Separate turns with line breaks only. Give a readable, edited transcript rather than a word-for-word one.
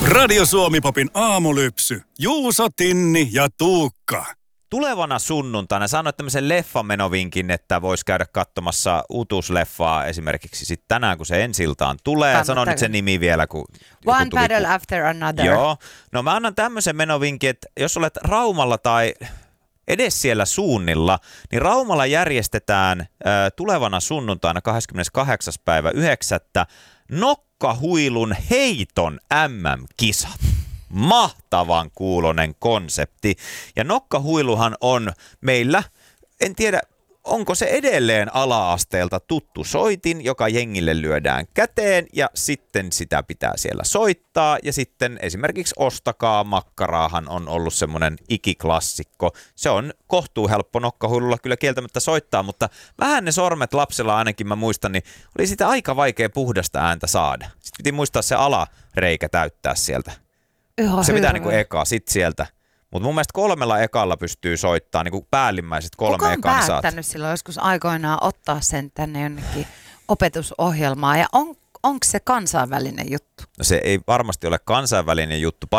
Radio Suomi-popin aamulypsy. Juuso, Tinni ja Tuukka.
Tulevana sunnuntaina sanoit tämmöisen leffamenovinkin, että voisi käydä katsomassa uutuusleffaa esimerkiksi sitten tänään, kun se ensi-iltaan tulee. Sano nyt sen nimi vielä. Kun
One Battle After Another.
Joo. No mä annan tämmöisen menovinkin, että jos olet Raumalla tai edes siellä suunnilla, niin Raumalla järjestetään tulevana sunnuntaina 28. päivä 9. nokkahuilun heiton MM-kisat. Mahtavan kuulonen konsepti. Ja nokkahuiluhan on meillä, en tiedä, onko se edelleen ala-asteelta tuttu soitin, joka jengille lyödään käteen ja sitten sitä pitää siellä soittaa. Ja sitten esimerkiksi Ostakaa makkaraahan on ollut semmoinen ikiklassikko. Se on kohtuu helppo nokkahuilulla kyllä kieltämättä soittaa, mutta vähän ne sormet lapsella ainakin mä muistan, niin oli sitä aika vaikea puhdasta ääntä saada. Sitten piti muistaa se alareikä täyttää sieltä. Se pitää niinku eka, sit sieltä. Mutta mun mielestä 3 ekalla pystyy soittamaan, niinku päällimmäiset 3 ekaa.
Kuka on päättänyt silloin joskus aikoinaan ottaa sen tänne jonnekin opetusohjelmaan ja onko se kansainvälinen juttu?
No se ei varmasti ole kansainvälinen juttu.